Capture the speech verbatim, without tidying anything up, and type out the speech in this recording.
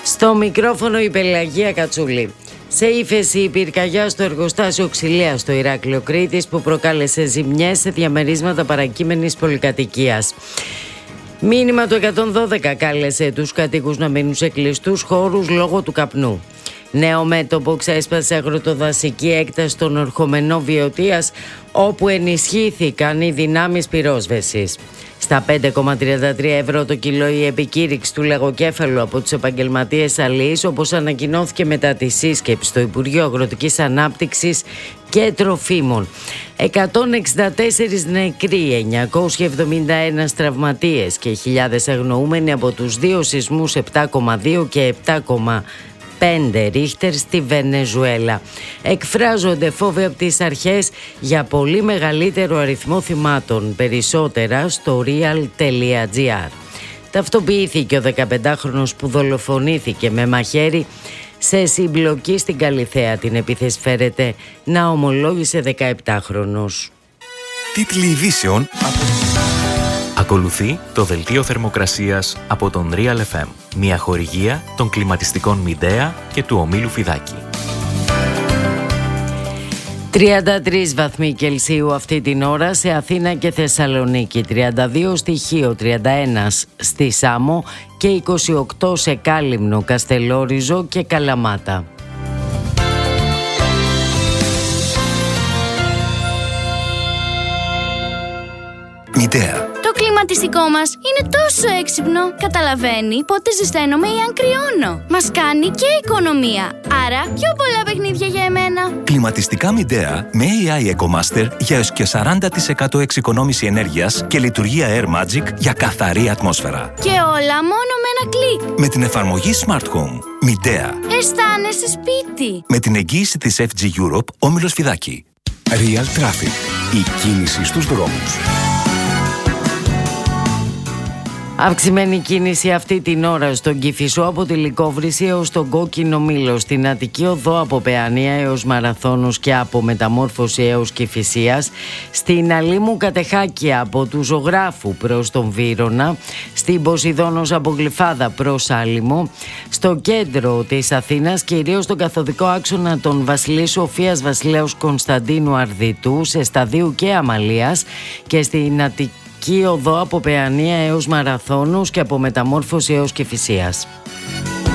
Στο μικρόφωνο η Πελαγία Κατσούλη. Σε ύφεση η πυρκαγιά στο εργοστάσιο ξυλίας στο Ηράκλειο Κρήτης που προκάλεσε ζημιές σε διαμερίσματα παρακείμενης πολυκατοικίας. Μήνυμα του εκατόν δώδεκα κάλεσε τους κατοίκους να μείνουν σε κλειστούς χώρους λόγω του καπνού. Νέο μέτωπο ξέσπασε αγροτοδασική έκταση στον ορχομενό Βιωτίας, όπου ενισχύθηκαν οι δυνάμεις πυρόσβεσης. Στα πέντε κόμμα τριάντα τρία ευρώ το κιλό η επικήρυξη του λαγοκέφαλου από τους επαγγελματίες αλείς, όπως ανακοινώθηκε μετά τη σύσκεψη στο Υπουργείο Αγροτικής Ανάπτυξης και Τροφίμων. εκατόν εξήντα τέσσερις νεκροί, εννιακόσιοι εβδομήντα ένα τραυματίες και χιλιάδες αγνοούμενοι από τους δύο σεισμούς επτά κόμμα δύο και επτά κόμμα πέντε ρίχτερ στη Βενεζουέλα. Εκφράζονται φόβοι από τις αρχές για πολύ μεγαλύτερο αριθμό θυμάτων. Περισσότερα στο real τελεία gr. Ταυτοποιήθηκε ο δεκαπεντάχρονος που δολοφονήθηκε με μαχαίρι σε συμπλοκή στην Καλιθέα. Την επίθεση φέρεται να ομολόγησε δεκαεπτάχρονος. Τίτλοι ειδήσεων από... Ακολουθεί το δελτίο θερμοκρασίας από τον Real εφ εμ, μια χορηγία των κλιματιστικών Midea και του ομίλου Φιδάκη. τριάντα τρεις βαθμοί Κελσίου αυτή την ώρα σε Αθήνα και Θεσσαλονίκη, τριάντα δύο στη Χίο, τριάντα ένα στη Σάμο και είκοσι οκτώ σε Κάλυμνο, Καστελόριζο και Καλαμάτα. Midea. Το κλιματιστικό μας είναι τόσο έξυπνο. Καταλαβαίνει πότε ζεσταίνομαι ή αν κρυώνω. Μας κάνει και οικονομία. Άρα πιο πολλά παιχνίδια για εμένα. Κλιματιστικά Midea με έι άι EcoMaster για έως και σαράντα τοις εκατό εξοικονόμηση ενέργειας και λειτουργία Air Magic για καθαρή ατμόσφαιρα. Και όλα μόνο με ένα κλικ. Με την εφαρμογή Smart Home. Midea. Αισθάνεσαι σπίτι. Με την εγγύηση της εφ τζι Europe, όμιλος Φιδάκη. Real Traffic. Η κίνηση στους δρόμους. Αυξημένη κίνηση αυτή την ώρα στον Κηφισό από τη Λυκόβρηση έως τον Κόκκινο Μήλο, στην Αττική Οδό από Παιανία έως Μαραθώνους και από Μεταμόρφωση έως Κηφισίας, στην Αλήμου Κατεχάκια από του Ζωγράφου προς τον Βύρωνα, στην Ποσειδώνος από Γλυφάδα προς Άλυμο, στο κέντρο της Αθήνας, κυρίως στον καθοδικό άξονα των Βασιλής Σοφίας Βασιλέως Κωνσταντίνου Αρδιτού, σε Σταδίου και Αμαλίας, και στην Αττική Οδό από Παιανία έως Μαραθώνους και από Μεταμόρφωση έως Κηφισίας.